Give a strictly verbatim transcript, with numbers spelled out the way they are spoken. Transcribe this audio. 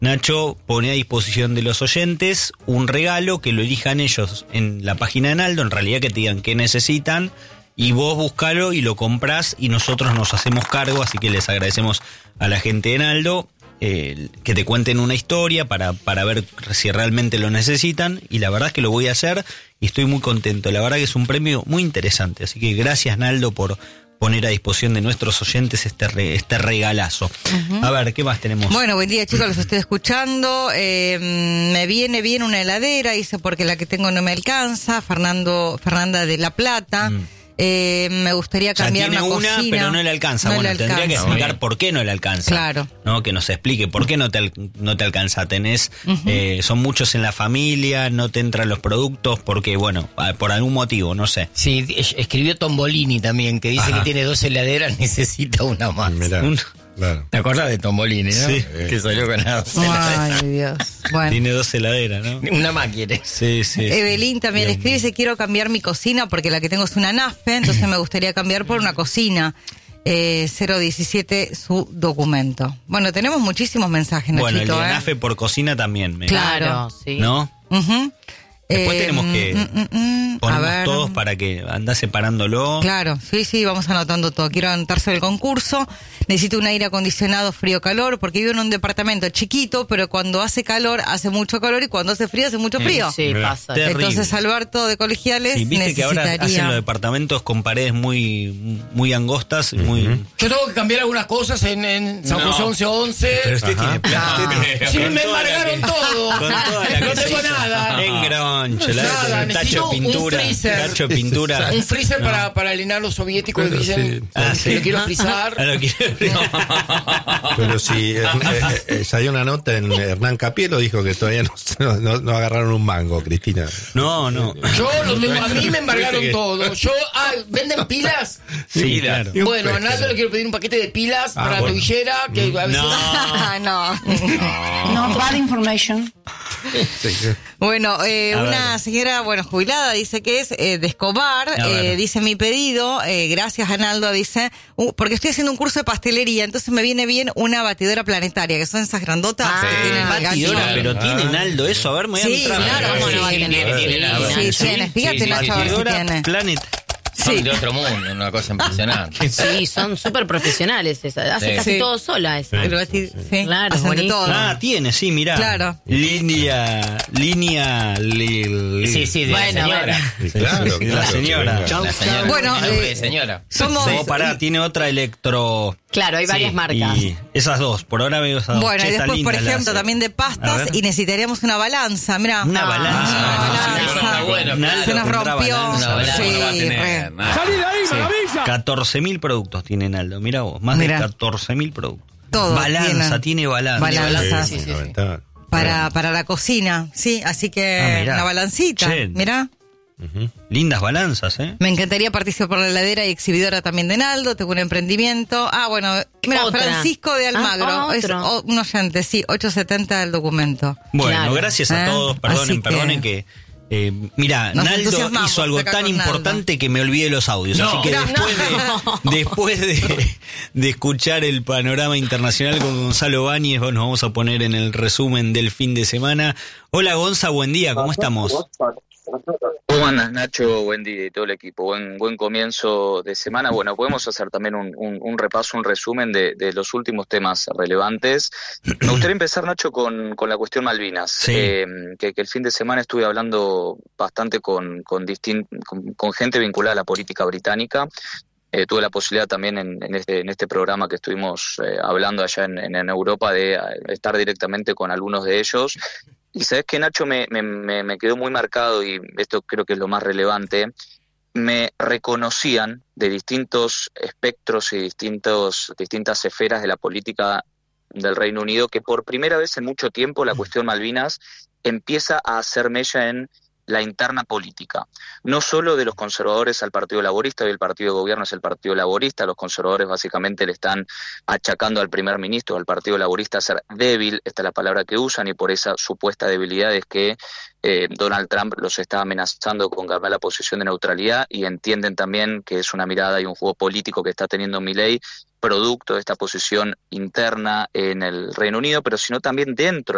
Nacho pone a disposición de los oyentes un regalo que lo elijan ellos en la página de Naldo, en realidad que te digan qué necesitan, y vos buscalo y lo comprás y nosotros nos hacemos cargo, así que les agradecemos a la gente de Naldo eh, que te cuenten una historia para, para ver si realmente lo necesitan, y la verdad es que lo voy a hacer y estoy muy contento, la verdad que es un premio muy interesante, así que gracias Naldo por poner a disposición de nuestros oyentes este re, este regalazo. Uh-huh. A ver, ¿qué más tenemos? Bueno, buen día chicos, los estoy escuchando. Eh, me viene bien una heladera, dice, porque la que tengo no me alcanza. Fernando, Fernanda de La Plata. Mm. Eh, me gustaría cambiar o sea, tiene una, una cocina. Pero no le alcanza. No bueno, le tendría alcanza. que explicar por qué no le alcanza. Claro. ¿No? Que nos explique por qué no te, al, no te alcanza. Tenés, uh-huh. eh, son muchos en la familia, no te entran los productos, porque, bueno, por algún motivo, no sé. Sí, escribió Tombolini también, que dice Ajá. que tiene dos heladeras, necesita una más. Mirá. Un... Claro. ¿Te acordás de Tombolini, no? Sí. Que salió con nada. Ay, Dios. Bueno. Tiene dos heladeras, ¿no? Una más quiere. Sí, sí. Evelyn sí. también Dios escribe, dice, quiero cambiar mi cocina porque la que tengo es una Nafe, entonces me gustaría cambiar por una cocina. Eh, cero diecisiete su documento. Bueno, tenemos muchísimos mensajes, Nachito. Bueno, el de ¿eh? Nafe por cocina también. Me claro, sí. ¿No? Uh-huh. Después eh, tenemos que mm, mm, mm, ponemos a ver. todos para que andás separándolo. Claro, sí, sí, vamos anotando todo. Quiero anotarse el concurso. Necesito un aire acondicionado frío-calor porque vivo en un departamento chiquito, pero cuando hace calor hace mucho calor y cuando hace frío hace mucho frío. Sí, sí pasa. Terrible. Entonces Alberto de Colegiales sí, viste necesitaría... que ahora hacen los departamentos con paredes muy muy angostas, uh-huh. muy... Yo tengo que cambiar algunas cosas en, en San José no. once once. Pero usted Ajá. tiene plata. Ah. Sí, me embargaron todo. Con toda la no tengo nada. En groncho, nada, la, tacho de pintura. Un freezer. Tacho de pintura. Un freezer no. para, para alinear los soviéticos que dicen, sí. ah, sí. lo quiero frizar. Ah, lo quiero frizar. Pero si eh, eh, eh, salió una nota en Hernán Capielo, dijo que todavía no, no, no agarraron un mango, Cristina. No, no. Yo lo tengo, a mí me embargaron todo. Yo, ah, ¿venden pilas? Sí, claro. Bueno, a Naldo le quiero pedir un paquete de pilas ah, para bueno. la tobillera. Que a veces... No, no. No, no bad information. Sí. Bueno, eh, una ver. señora, bueno, jubilada, dice que es eh, de Escobar, eh, dice mi pedido, eh, gracias Analdo, dice, uh, porque estoy haciendo un curso de pastelería, entonces me viene bien una batidora planetaria, que son esas grandotas. Ah, que tienen batidora, pero ah. tiene Naldo eso, a ver, me voy a sí, entrar. Claro, ¿cómo sí, no va a tener? Sí, tiene, sí, tiene, fíjate sí, sí, Nacho, a ver si tiene. Planet. Son sí. de otro mundo, una cosa impresionante. Sí, son súper profesionales. Esa. Hace sí. casi sí. todo sola esa. Sí, sí, sí. Claro, todo. Ah, tiene, sí, mirá. Claro. Línea, línea... Li, li. Sí, sí, de bueno, la señora. Sí, claro, sí, claro, la señora. La señora. Bueno, eh, eh, señora. Somos... No, pará, tiene otra electro... Claro, hay varias sí, marcas. Y esas dos, por ahora veo esas dos. Bueno, che, y después, por ejemplo, las... también de pastas, y necesitaríamos una balanza, mirá. Una balanza. Ah, una balanza. Bueno, claro. Se nos rompió. Una balanza, sí, no va a tener, ¡salí de ahí, sí. maravilla! catorce mil productos tiene Naldo, mirá vos, más mirá. de catorce mil productos. Todo. Balanza, tiene, tiene balanza. Balanza, sí, sí, sí, sí. Para, para la cocina, sí, así que ah, una balancita, che. mirá. Uh-huh. Lindas balanzas, ¿eh? Me encantaría participar por la heladera y exhibidora también de Naldo. Tengo un emprendimiento. Ah, bueno, mira, Otra. Francisco de Almagro. Ah, es oh, un oyente, sí, ochocientos setenta del documento. Bueno, claro. gracias a todos. ¿Eh? Perdonen, Así perdonen que... que eh, mira, Naldo hizo algo tan importante que me olvidé los audios. No, así que no, después, no. de, después de, de escuchar el panorama internacional con Gonzalo Báñez, nos vamos a poner en el resumen del fin de semana. Hola Gonza, buen día, ¿cómo estamos? ¿Cómo andas, Nacho? Buen día y todo el equipo. Buen buen comienzo de semana. Bueno, podemos hacer también un, un, un repaso, un resumen de, de los últimos temas relevantes. Me gustaría empezar, Nacho, con, con la cuestión Malvinas. Sí. Eh, que, que el fin de semana estuve hablando bastante con, con, distin- con, con gente vinculada a la política británica. Eh, tuve la posibilidad también en, en, este, en este programa que estuvimos eh, hablando allá en, en, en Europa de estar directamente con algunos de ellos. Y sabes que, Nacho, me, me, me quedó muy marcado, y esto creo que es lo más relevante, me reconocían de distintos espectros y distintos, distintas esferas de la política del Reino Unido que por primera vez en mucho tiempo la cuestión Malvinas empieza a hacer mella en la interna política, no solo de los conservadores al Partido Laborista. Hoy el partido de gobierno es el Partido Laborista. Los conservadores básicamente le están achacando al primer ministro, al Partido Laborista, a ser débil, esta es la palabra que usan, y por esa supuesta debilidad es que eh, Donald Trump los está amenazando con cambiar la posición de neutralidad, y entienden también que es una mirada y un juego político que está teniendo Milei, producto de esta posición interna en el Reino Unido, pero sino también dentro